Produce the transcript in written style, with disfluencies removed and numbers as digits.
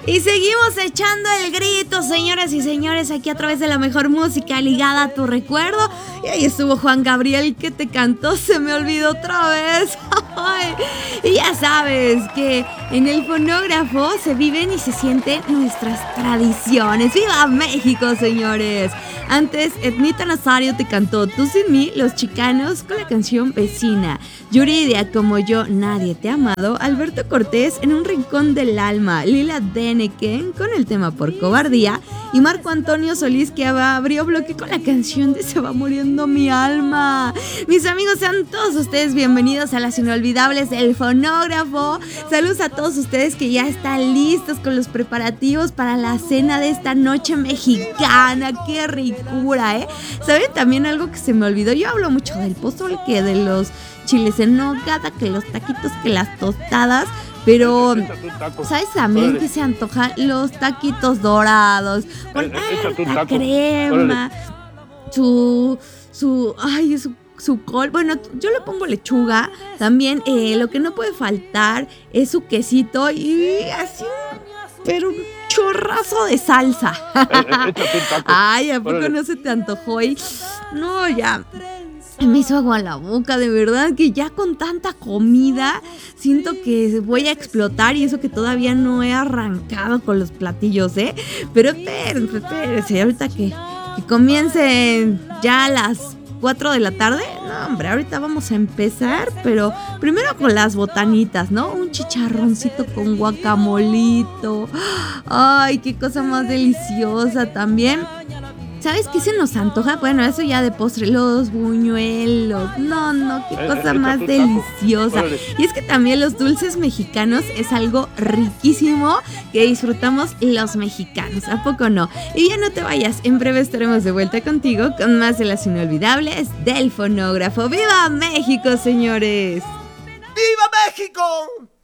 Y seguimos echando el grito, señoras y señores, aquí a través de la mejor música ligada a tu recuerdo. Y ahí estuvo Juan Gabriel que te cantó, se me olvidó otra vez. Y ya sabes que en el fonógrafo se viven y se sienten nuestras tradiciones. ¡Viva México, señores! Antes, Ednita Nazario te cantó Tú sin mí, Los Chicanos con la canción Vecina. Yuridia, Como yo, Nadie te ha amado. Alberto Cortés, En un rincón del alma. Lila Deneken con el tema Por cobardía. Y Marco Antonio Solís, que abrió bloque con la canción de Se va muriendo mi alma. Mis amigos, sean todos ustedes bienvenidos a las inolvidables del fonógrafo. Saludos a todos ustedes que ya están listos con los preparativos para la cena de esta noche mexicana. ¡Qué ricura, eh! ¿Saben también algo que se me olvidó? Yo hablo mucho del pozole, que de los chiles en nogada, que los taquitos, que las tostadas. Pero, ¿sabes también que se antojan? Los taquitos dorados con alta crema, su col. Bueno, yo le pongo lechuga. También lo que no puede faltar es su quesito y así, pero un chorrazo de salsa. Ay, ¿a poco no se te antojó? Y no, ya me hizo agua la boca, de verdad que ya con tanta comida siento que voy a explotar, y eso que todavía no he arrancado con los platillos, ¿eh? Pero espérense, ahorita que comiencen ya las 4 de la tarde, no hombre, ahorita vamos a empezar, pero primero con las botanitas, ¿no? Un chicharroncito con guacamolito, ay, qué cosa más deliciosa también. ¿Sabes qué se nos antoja? Bueno, eso ya de postre, los buñuelos. No, qué cosa más deliciosa. Y es que también los dulces mexicanos es algo riquísimo que disfrutamos los mexicanos, ¿a poco no? Y ya no te vayas, en breve estaremos de vuelta contigo con más de las inolvidables del fonógrafo. ¡Viva México, señores! ¡Viva México!